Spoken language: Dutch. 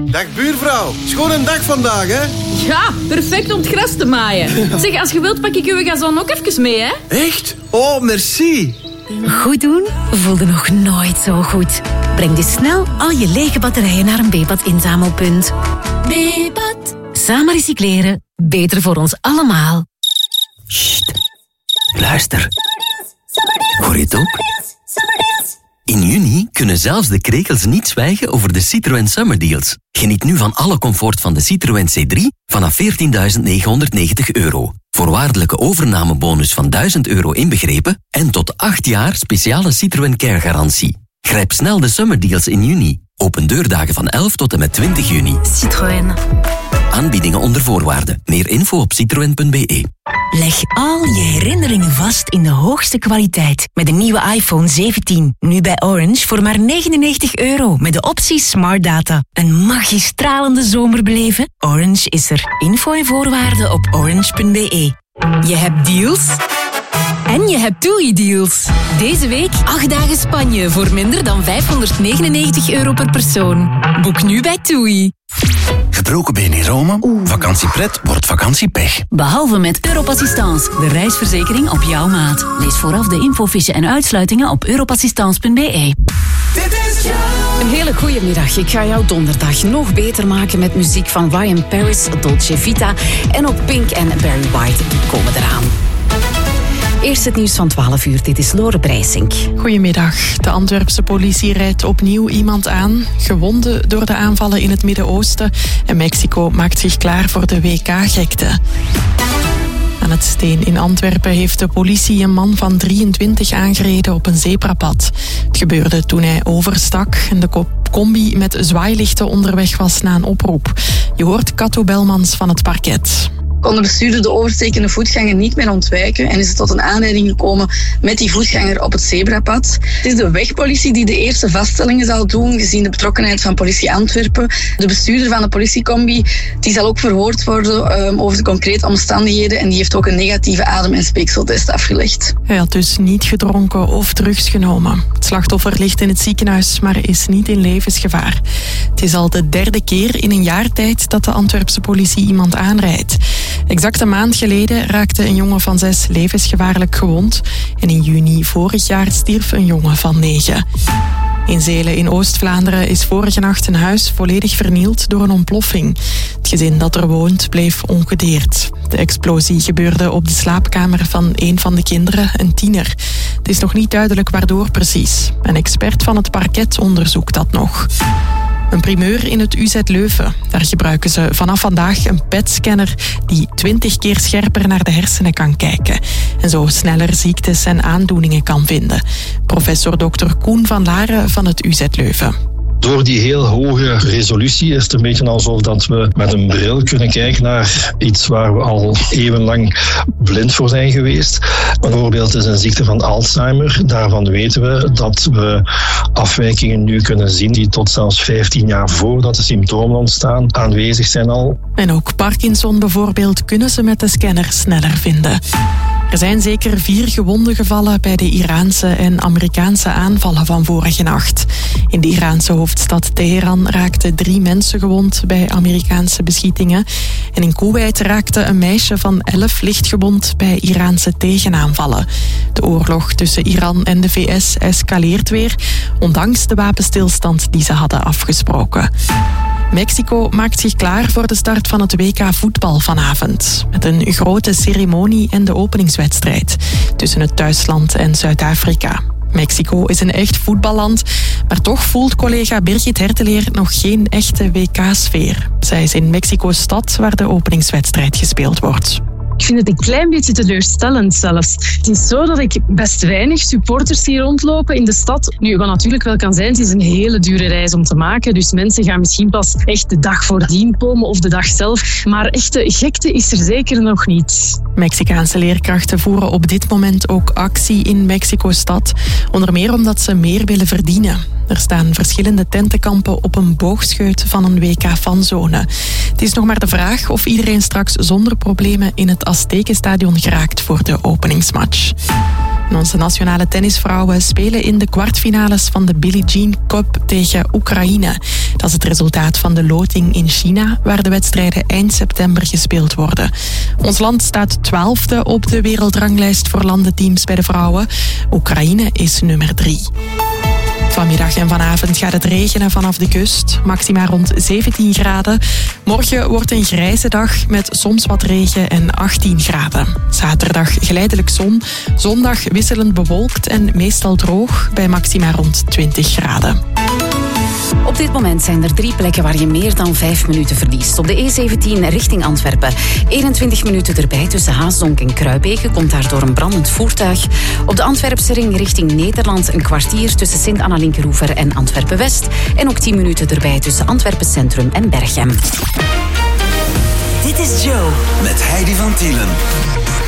Dag buurvrouw, schoon een dag vandaag, hè? Ja, perfect om het gras te maaien. Zeg, als je wilt pak ik uw gazon ook even mee, hè? Echt? Oh, merci. Goed doen voelde nog nooit zo goed. Breng dus snel al je lege batterijen naar een Bepat inzamelpunt. Bepat. Samen recycleren, beter voor ons allemaal. Sst, luister. Hoor je het ook? In juni kunnen zelfs de krekels niet zwijgen over de Citroën Summer Deals. Geniet nu van alle comfort van de Citroën C3 vanaf €14.990. Voorwaardelijke overnamebonus van €1.000 inbegrepen en tot 8 jaar speciale Citroën Care garantie. Grijp snel de Summer Deals in juni. Open deurdagen van 11 tot en met 20 juni. Citroën. Aanbiedingen onder voorwaarden. Meer info op citroen.be. Leg al je herinneringen vast in de hoogste kwaliteit met de nieuwe iPhone 17. Nu bij Orange voor maar €99 met de optie Smart Data. Een magistralende zomer beleven? Orange is er. Info en voorwaarden op orange.be. Je hebt deals en je hebt TUI-deals. Deze week 8 dagen Spanje voor minder dan €599 per persoon. Boek nu bij TUI. Gebroken been in Rome? Vakantiepret wordt vakantiepech. Behalve met Europassistance, de reisverzekering op jouw maat. Lees vooraf de infofiche en uitsluitingen op europassistance.be. Een hele goede middag. Ik ga jouw donderdag nog beter maken met muziek van Ryan Paris, Dolce Vita en ook Pink en Barry White. Die komen eraan. Eerst het nieuws van 12 uur. Dit is Lore Breisink. Goedemiddag. De Antwerpse politie rijdt opnieuw iemand aan. Gewonden door de aanvallen in het Midden-Oosten. En Mexico maakt zich klaar voor de WK-gekte. Aan het Steen in Antwerpen heeft de politie een man van 23 aangereden op een zebrapad. Het gebeurde toen hij overstak en de combi met zwaailichten onderweg was na een oproep. Je hoort Kato Belmans van het parket. Kon de bestuurder de overstekende voetganger niet meer ontwijken en is het tot een aanrijding gekomen met die voetganger op het zebrapad. Het is de wegpolitie die de eerste vaststellingen zal doen, gezien de betrokkenheid van politie Antwerpen. De bestuurder van de politiecombi die zal ook verhoord worden over de concrete omstandigheden en die heeft ook een negatieve adem- en speekseltest afgelegd. Hij had dus niet gedronken of drugs genomen. Het slachtoffer ligt in het ziekenhuis, maar is niet in levensgevaar. Het is al de 3e keer in een jaar tijd dat de Antwerpse politie iemand aanrijdt. Exact een maand geleden raakte een jongen van 6 levensgevaarlijk gewond. En in juni vorig jaar stierf een jongen van 9. In Zelen in Oost-Vlaanderen is vorige nacht een huis volledig vernield door een ontploffing. Het gezin dat er woont bleef ongedeerd. De explosie gebeurde op de slaapkamer van een van de kinderen, een tiener. Het is nog niet duidelijk waardoor precies. Een expert van het parket onderzoekt dat nog. Een primeur in het UZ Leuven. Daar gebruiken ze vanaf vandaag een PET-scanner die 20 keer scherper naar de hersenen kan kijken. En zo sneller ziektes en aandoeningen kan vinden. Professor Dr. Koen van Laren van het UZ Leuven. Door die heel hoge resolutie is het een beetje alsof dat we met een bril kunnen kijken naar iets waar we al eeuwenlang blind voor zijn geweest. Bijvoorbeeld is een ziekte van Alzheimer. Daarvan weten we dat we afwijkingen nu kunnen zien die tot zelfs 15 jaar voordat de symptomen ontstaan aanwezig zijn al. En ook Parkinson bijvoorbeeld kunnen ze met de scanner sneller vinden. Er zijn zeker 4 gewonden gevallen bij de Iraanse en Amerikaanse aanvallen van vorige nacht. In de Iraanse hoofdstad Teheran raakten 3 mensen gewond bij Amerikaanse beschietingen. En in Koeweit raakte een meisje van 11 lichtgewond bij Iraanse tegenaanvallen. De oorlog tussen Iran en de VS escaleert weer, ondanks de wapenstilstand die ze hadden afgesproken. Mexico maakt zich klaar voor de start van het WK voetbal vanavond. Met een grote ceremonie en de openingswedstrijd tussen het thuisland en Zuid-Afrika. Mexico is een echt voetballand, maar toch voelt collega Birgit Herteleer nog geen echte WK-sfeer. Zij is in Mexico-stad waar de openingswedstrijd gespeeld wordt. Ik vind het een klein beetje teleurstellend zelfs. Het is zo dat ik best weinig supporters hier rondlopen in de stad. Nu, wat natuurlijk wel kan zijn, het is een hele dure reis om te maken. Dus mensen gaan misschien pas echt de dag voordien komen of de dag zelf. Maar echte gekte is er zeker nog niet. Mexicaanse leerkrachten voeren op dit moment ook actie in Mexico-stad. Onder meer omdat ze meer willen verdienen. Er staan verschillende tentenkampen op een boogscheut van een WK-fanzone. Het is nog maar de vraag of iedereen straks zonder problemen in het Aztekenstadion geraakt voor de openingsmatch. En onze nationale tennisvrouwen spelen in de kwartfinales van de Billie Jean Cup tegen Oekraïne. Dat is het resultaat van de loting in China, waar de wedstrijden eind september gespeeld worden. Ons land staat 12e op de wereldranglijst voor landenteams bij de vrouwen. Oekraïne is nummer 3. Vanmiddag en vanavond gaat het regenen vanaf de kust. Maxima rond 17 graden. Morgen wordt een grijze dag met soms wat regen en 18 graden. Zaterdag geleidelijk zon. Zondag wisselend bewolkt en meestal droog bij maxima rond 20 graden. Op dit moment zijn er 3 plekken waar je meer dan 5 minuten verliest. Op de E17 richting Antwerpen. 21 minuten erbij tussen Haasdonk en Kruibeke. Komt daardoor een brandend voertuig. Op de Antwerpse ring richting Nederland een kwartier tussen Sint-Anna-Linkeroever en Antwerpen-West. En ook 10 minuten erbij tussen Antwerpen Centrum en Berchem. Dit is Joe. Met Heidi van Tielen.